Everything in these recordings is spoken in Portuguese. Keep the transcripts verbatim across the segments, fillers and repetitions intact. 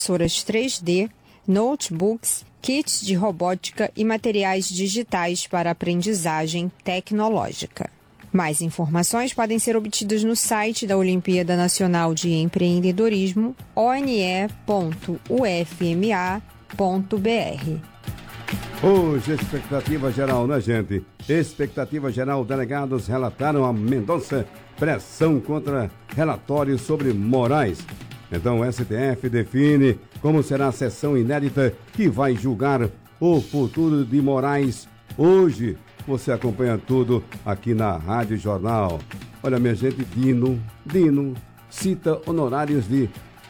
impressoras três D, notebooks, kits de robótica e materiais digitais para aprendizagem tecnológica. Mais informações podem ser obtidas no site da Olimpíada Nacional de Empreendedorismo, o n e ponto u f m a ponto b r. Hoje, expectativa geral, né, gente? Expectativa geral, delegados relataram a Mendonça pressão contra relatórios sobre Moraes. Então, o S T F define como será a sessão inédita que vai julgar o futuro de Moraes hoje. Você acompanha tudo aqui na Rádio Jornal. Olha, minha gente, Dino, Dino cita honorários de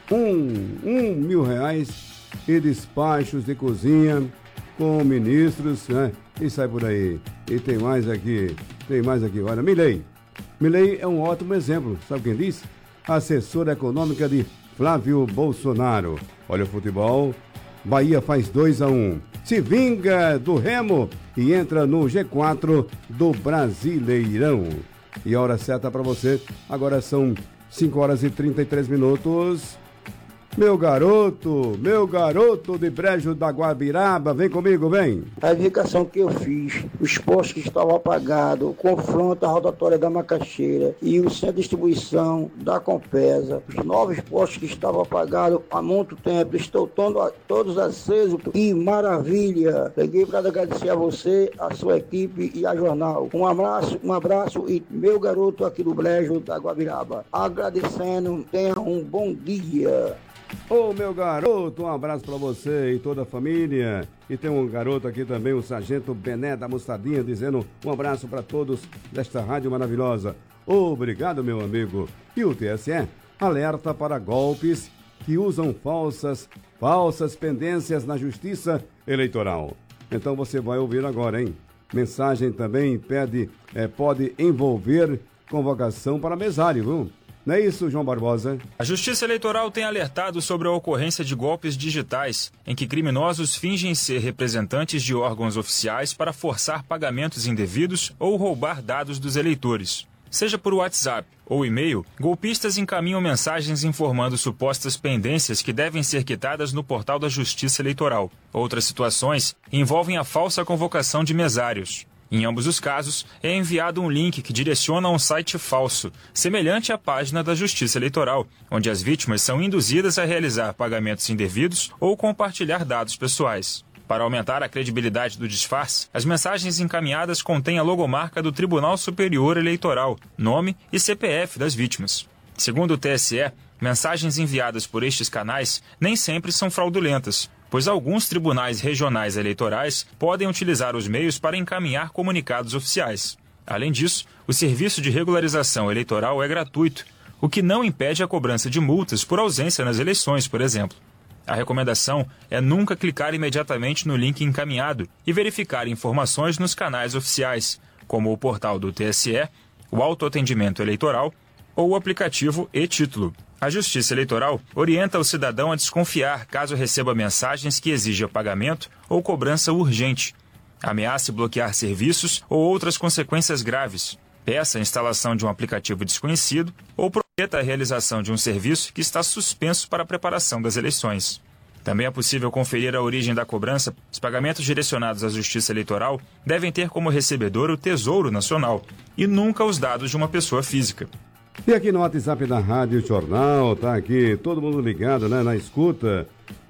um, um mil reais e despachos de cozinha com ministros, né? E sai por aí. E tem mais aqui, tem mais aqui. Olha, Milei. Milei é um ótimo exemplo. Sabe quem disse? Assessora econômica de Flávio Bolsonaro. Olha o futebol. Bahia faz dois a um. Se vinga do Remo e entra no G quatro do Brasileirão. E a hora certa para você. Agora são cinco horas e trinta e três minutos. Meu garoto, meu garoto de Brejo da Guabiraba, vem comigo, vem. A verificação que eu fiz, os postos que estavam apagados, o confronto à rotatória da Macaxeira e o centro de distribuição da Compesa, os novos postos que estavam apagados há muito tempo, estão todo, todos acesos e maravilha. Peguei para agradecer a você, a sua equipe e a jornal. Um abraço, um abraço e meu garoto aqui do Brejo da Guabiraba. Agradecendo, tenha um bom dia. Ô, oh, meu garoto, um abraço pra você e toda a família. E tem um garoto aqui também, o Sargento Bené da Mostadinha, dizendo um abraço para todos desta rádio maravilhosa. Obrigado, meu amigo. E o T S E alerta para golpes que usam falsas, falsas pendências na Justiça Eleitoral. Então você vai ouvir agora, hein? Mensagem também pede, é, pode envolver convocação para mesário, viu? Não é isso, João Barbosa? A Justiça Eleitoral tem alertado sobre a ocorrência de golpes digitais, em que criminosos fingem ser representantes de órgãos oficiais para forçar pagamentos indevidos ou roubar dados dos eleitores. Seja por WhatsApp ou e-mail, golpistas encaminham mensagens informando supostas pendências que devem ser quitadas no portal da Justiça Eleitoral. Outras situações envolvem a falsa convocação de mesários. Em ambos os casos, é enviado um link que direciona a um site falso, semelhante à página da Justiça Eleitoral, onde as vítimas são induzidas a realizar pagamentos indevidos ou compartilhar dados pessoais. Para aumentar a credibilidade do disfarce, as mensagens encaminhadas contêm a logomarca do Tribunal Superior Eleitoral, nome e C P F das vítimas. Segundo o T S E, mensagens enviadas por estes canais nem sempre são fraudulentas, pois alguns tribunais regionais eleitorais podem utilizar os meios para encaminhar comunicados oficiais. Além disso, o serviço de regularização eleitoral é gratuito, o que não impede a cobrança de multas por ausência nas eleições, por exemplo. A recomendação é nunca clicar imediatamente no link encaminhado e verificar informações nos canais oficiais, como o portal do T S E, o autoatendimento eleitoral ou o aplicativo e-Título. A Justiça Eleitoral orienta o cidadão a desconfiar caso receba mensagens que exijam pagamento ou cobrança urgente, ameace bloquear serviços ou outras consequências graves, peça a instalação de um aplicativo desconhecido ou prometa a realização de um serviço que está suspenso para a preparação das eleições. Também é possível conferir a origem da cobrança. Os pagamentos direcionados à Justiça Eleitoral devem ter como recebedor o Tesouro Nacional e nunca os dados de uma pessoa física. E aqui no WhatsApp da Rádio Jornal, tá aqui todo mundo ligado, né, na escuta,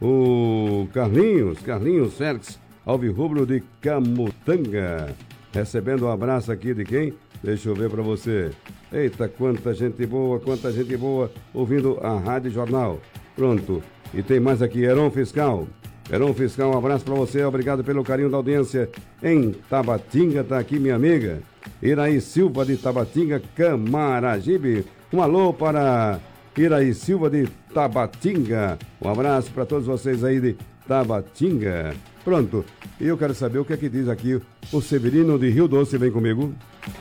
o Carlinhos, Carlinhos Félix, alvirrubro de Camutanga, recebendo um abraço aqui de quem? Deixa eu ver pra você. Eita, quanta gente boa, quanta gente boa ouvindo a Rádio Jornal. Pronto, e tem mais aqui, Heron Fiscal. Heron Fiscal, um abraço pra você, obrigado pelo carinho da audiência. Em Tabatinga tá aqui minha amiga Iraí Silva de Tabatinga, Camaragibe. Um alô para Iraí Silva de Tabatinga. Um abraço para todos vocês aí de Tabatinga. Pronto, e eu quero saber o que é que diz aqui o Severino de Rio Doce. Vem comigo.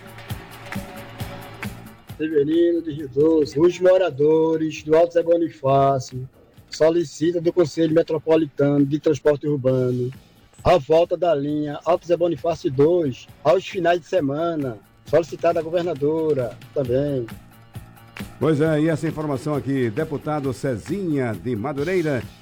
Severino de Rio Doce, os moradores do Alto Zé Bonifácio solicitam do Conselho Metropolitano de Transporte Urbano a volta da linha Alto Zé Bonifácio dois aos finais de semana, solicitada a governadora também. Pois é, e essa informação aqui, deputado Cezinha de Madureira